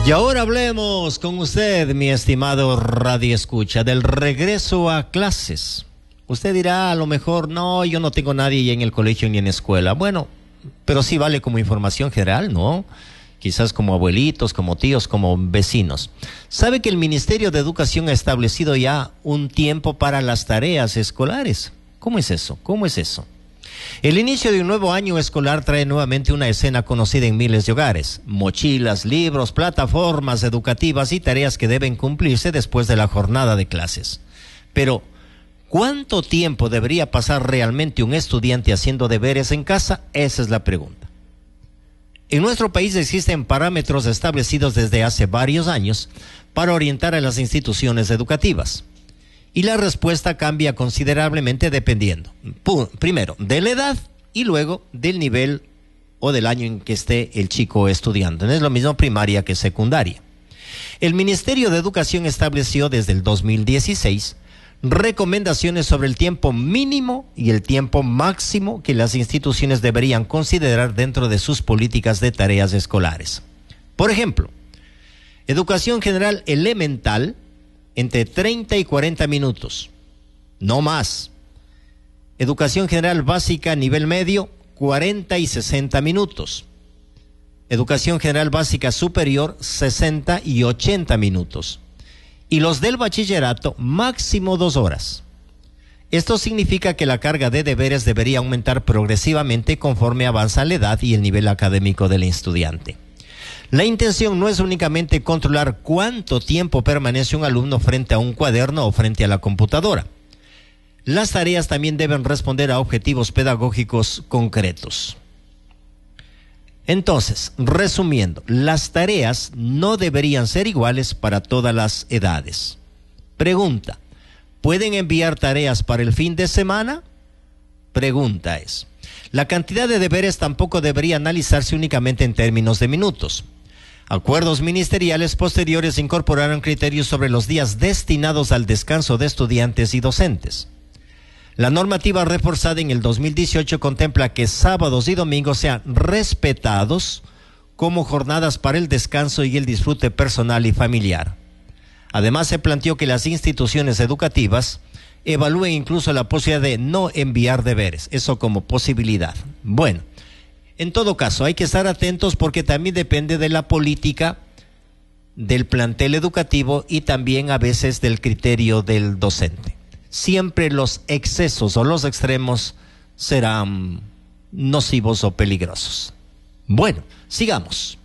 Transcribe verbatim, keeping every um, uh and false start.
Y ahora hablemos con usted, mi estimado radioescucha, del regreso a clases. Usted dirá, a lo mejor, no, yo no tengo nadie en el colegio ni en escuela. Bueno, pero sí vale como información general, ¿no? Quizás como abuelitos, como tíos, como vecinos. ¿Sabe que el Ministerio de Educación ha establecido ya un tiempo para las tareas escolares? ¿Cómo es eso? ¿Cómo es eso? El inicio de un nuevo año escolar trae nuevamente una escena conocida en miles de hogares: mochilas, libros, plataformas educativas y tareas que deben cumplirse después de la jornada de clases. Pero, ¿cuánto tiempo debería pasar realmente un estudiante haciendo deberes en casa? Esa es la pregunta. En nuestro país existen parámetros establecidos desde hace varios años para orientar a las instituciones educativas. Y la respuesta cambia considerablemente dependiendo, primero, de la edad y luego del nivel o del año en que esté el chico estudiando. No es lo mismo primaria que secundaria. El Ministerio de Educación estableció desde el dos mil dieciséis recomendaciones sobre el tiempo mínimo y el tiempo máximo que las instituciones deberían considerar dentro de sus políticas de tareas escolares. Por ejemplo, educación general elemental, entre treinta y cuarenta minutos, no más. Educación general básica nivel medio, cuarenta y sesenta minutos. Educación general básica superior, sesenta y ochenta minutos. Y los del bachillerato, máximo dos horas. Esto significa que la carga de deberes debería aumentar progresivamente conforme avanza la edad y el nivel académico del estudiante. La intención no es únicamente controlar cuánto tiempo permanece un alumno frente a un cuaderno o frente a la computadora. Las tareas también deben responder a objetivos pedagógicos concretos. Entonces, resumiendo, las tareas no deberían ser iguales para todas las edades. Pregunta: ¿pueden enviar tareas para el fin de semana? Pregunta es: la cantidad de deberes tampoco debería analizarse únicamente en términos de minutos. Acuerdos ministeriales posteriores incorporaron criterios sobre los días destinados al descanso de estudiantes y docentes. La normativa reforzada en el dos mil dieciocho contempla que sábados y domingos sean respetados como jornadas para el descanso y el disfrute personal y familiar. Además, se planteó que las instituciones educativas evalúen incluso la posibilidad de no enviar deberes, eso como posibilidad. Bueno, en todo caso, hay que estar atentos porque también depende de la política del plantel educativo y también a veces del criterio del docente. Siempre los excesos o los extremos serán nocivos o peligrosos. Bueno, sigamos.